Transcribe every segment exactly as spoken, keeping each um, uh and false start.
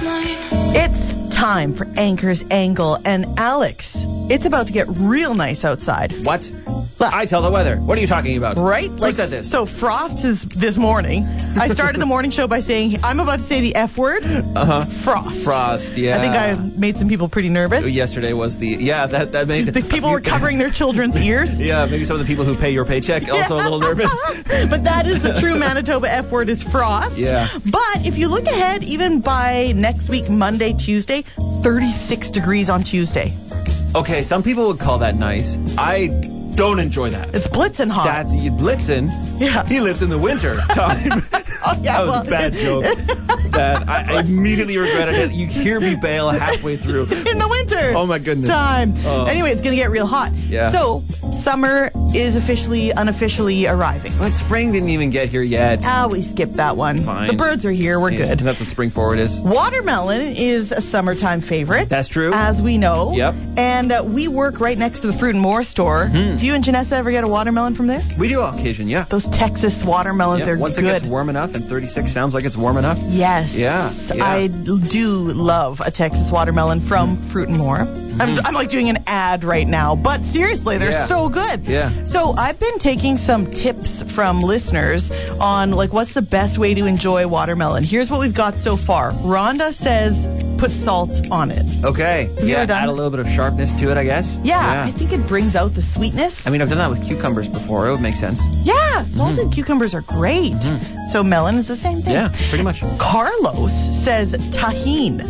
It's time for Anchor's Angle, and Alex, it's about to get real nice outside. What? I tell the weather. What are you talking about? Right? Who Like, said this? So Frost is this morning. I started the morning show by saying, I'm about to say the F word. Uh-huh. Frost. Frost, yeah. I think I made some people pretty nervous. Yesterday was the... Yeah, that, that made... The people were covering their children's ears. Yeah, maybe some of the people who pay your paycheck also a little nervous. But that is the true Manitoba F word, is frost. Yeah. But if you look ahead, even by next week, Monday, Tuesday, thirty-six degrees on Tuesday. Okay, some people would call that nice. I don't enjoy that. It's blitzing hot. That's Blitzen. Yeah. He lives in the winter time. Oh, yeah, that was well. a bad joke. Bad. I, I immediately regretted it. You hear me bail halfway through. In the winter. Oh, my goodness. Time. Oh. Anyway, it's going to get real hot. Yeah. So, summer is officially, unofficially arriving. But spring didn't even get here yet. Ah, we skipped that one. Fine. The birds are here. We're Yes, good. That's what spring forward is. Watermelon is a summertime favorite. That's true. As we know. Yep. And uh, we work right next to the Fruit and More store. Mm-hmm. Do you and Janessa ever get a watermelon from there? We do on occasion, yeah. Those Texas watermelons Yeah, are once good. it gets warm enough, and thirty-six sounds like it's warm enough. Yes. Yeah, yeah. I do love a Texas watermelon from Fruit and More. I'm, I'm like doing an ad right now, but seriously, they're Yeah. so good. Yeah. So I've been taking some tips from listeners on like what's the best way to enjoy watermelon. Here's what we've got so far. Rhonda says put salt on it. Okay. you Yeah, ever done- add a little bit of sharpness to it, I guess. Yeah, I think it brings out the sweetness. I mean, I've done that with cucumbers before. It would make sense. yeah, salted cucumbers are great. So melon is the same thing. Yeah, pretty much. Carlos says tahine.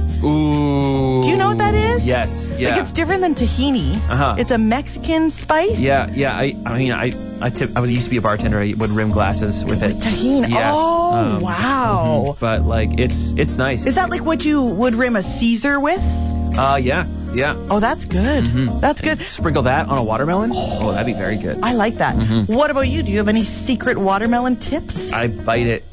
Ooh. Do you know what that is? Yes. Yeah. Like it's different than tahini. Uh-huh. It's a Mexican spice. Yeah, yeah. I, I mean, I, I tip. I was used to be a bartender. I would rim glasses with it. Tahini. Yes. Oh, Um, wow. But like, it's it's nice. Is that like what you would rim a Caesar with? Uh, yeah, yeah. Oh, that's good. Mm-hmm. That's good. Sprinkle that on a watermelon. Oh, that'd be very good. I like that. Mm-hmm. What about you? Do you have any secret watermelon tips? I bite it.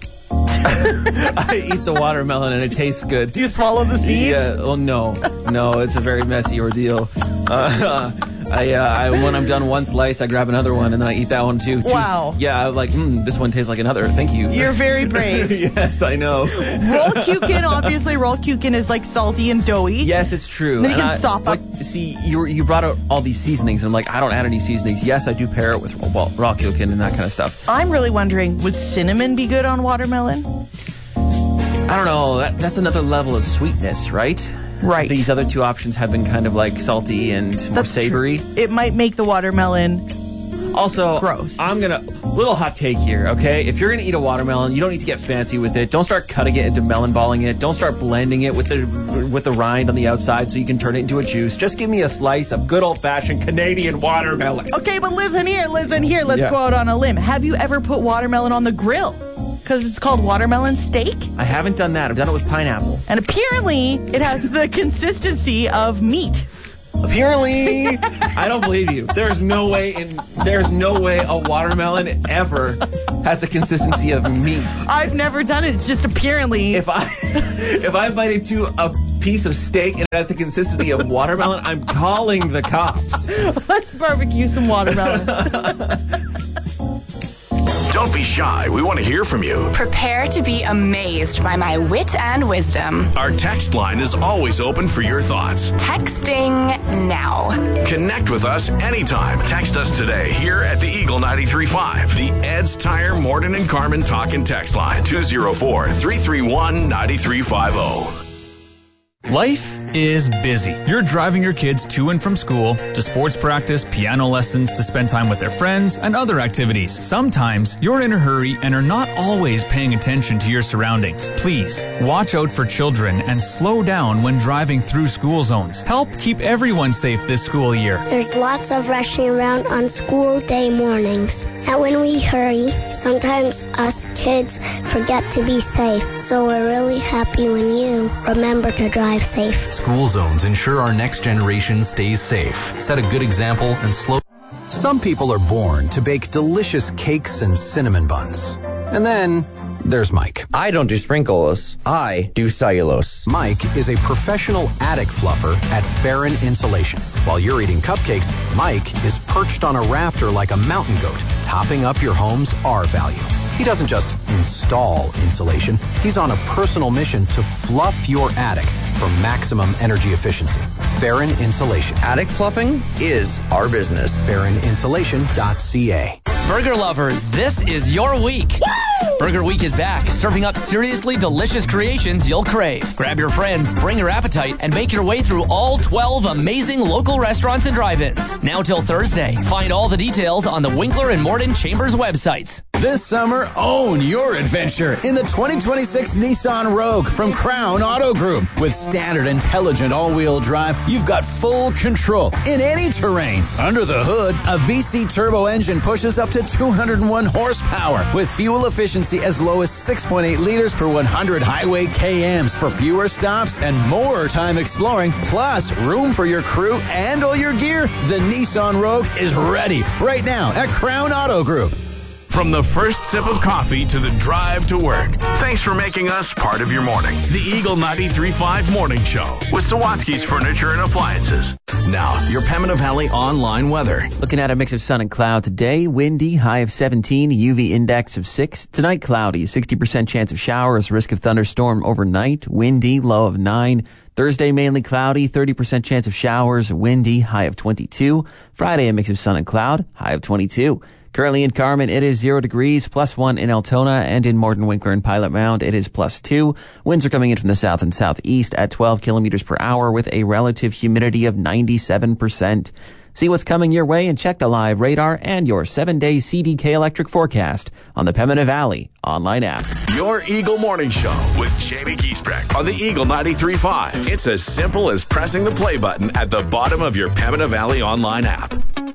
I eat the watermelon and it tastes good. Do you swallow the seeds? Yeah. Oh no, no. It's a very messy ordeal. Uh, I, uh, I when I'm done one slice, I grab another one and then I eat that one too. Wow. Yeah. I'm like, mm, this one tastes like another. Thank you. You're very brave. Yes, I know. Rolled cukin, obviously, rolled cukin is like salty and doughy. Yes, it's true. Then you And can I- sop up. like, see, you you brought out all these seasonings, and I'm like, I don't add any seasonings. Yes, I do pair it with raw, raw kukin and that kind of stuff. I'm really wondering, would cinnamon be good on watermelon? I don't know. That, that's another level of sweetness, right? Right. These other two options have been kind of like salty and more That's savory. true. It might make the watermelon. Also, Gross. I'm gonna little hot take here, okay? If you're gonna eat a watermelon, you don't need to get fancy with it. Don't start cutting it into melon balling it. Don't start blending it with the with the rind on the outside so you can turn it into a juice. Just give me a slice of good old fashioned Canadian watermelon. Okay, but listen here, listen here. Let's Yeah. go out on a limb. Have you ever put watermelon on the grill? Because it's called watermelon steak. I haven't done that. I've done it with pineapple. And apparently, it has the consistency of meat. Apparently, I don't believe you. There's no way in there's no way a watermelon ever has the consistency of meat. I've never done it. It's just apparently. If I if I bite into a piece of steak and it has the consistency of watermelon, I'm calling the cops. Let's barbecue some watermelon. Don't be shy. We want to hear from you. Prepare to be amazed by my wit and wisdom. Our text line is always open for your thoughts. Texting now. Connect with us anytime. Text us today here at the Eagle ninety-three point five. The Ed's Tire Morton and Carmen Talk and Text line. two oh four, three three one, nine three five oh. Life is busy. You're driving your kids to and from school, to sports practice, piano lessons, to spend time with their friends, and other activities. Sometimes you're in a hurry and are not always paying attention to your surroundings. Please, watch out for children and slow down when driving through school zones. Help keep everyone safe this school year. There's lots of rushing around on school day mornings. And when we hurry, sometimes us kids forget to be safe. So we're really happy when you remember to drive safe. School zones ensure our next generation stays safe. Set a good example and slow. Some people are born to bake delicious cakes and cinnamon buns. And then there's Mike. I don't do sprinkles. I do cellulose. Mike is a professional attic fluffer at Farron Insulation. While you're eating cupcakes, Mike is perched on a rafter like a mountain goat, topping up your home's R value. He doesn't just install insulation. He's on a personal mission to fluff your attic for maximum energy efficiency. Farron Insulation. Attic fluffing is our business. Farron Insulation dot C A. Burger lovers, this is your week. Woo! Burger Week is back, serving up seriously delicious creations you'll crave. Grab your friends, bring your appetite, and make your way through all twelve amazing local restaurants and drive-ins. Now till Thursday. Find all the details on the Winkler and Morden Chambers websites. This summer, own your adventure in the twenty twenty-six Nissan Rogue from Crown Auto Group. With standard intelligent all-wheel drive, you've got full control in any terrain. Under the hood, a V C turbo engine pushes up to two hundred one horsepower with fuel efficiency as low as six point eight liters per one hundred highway K Ms for fewer stops and more time exploring, plus room for your crew and all your gear. The Nissan Rogue is ready right now at Crown Auto Group. From the first sip of coffee to the drive to work, thanks for making us part of your morning. The Eagle ninety-three point five Morning Show with Sawatsky's Furniture and Appliances. Now, your Pembina Valley online weather. Looking at a mix of sun and cloud today. Windy, high of seventeen, U V index of six. Tonight, cloudy, sixty percent chance of showers, risk of thunderstorm overnight. Windy, low of nine. Thursday, mainly cloudy, thirty percent chance of showers, windy, high of twenty-two. Friday, a mix of sun and cloud, high of twenty-two. Currently in Carmen, it is zero degrees, plus one in Altona, and in Morden, Winkler, and Pilot Mound, it is plus two. Winds are coming in from the south and southeast at twelve kilometers per hour with a relative humidity of ninety-seven percent. See what's coming your way and check the live radar and your seven-day C D K electric forecast on the Pembina Valley online app. Your Eagle Morning Show with Jamie Giesbrecht on the Eagle ninety-three point five. It's as simple as pressing the play button at the bottom of your Pembina Valley online app.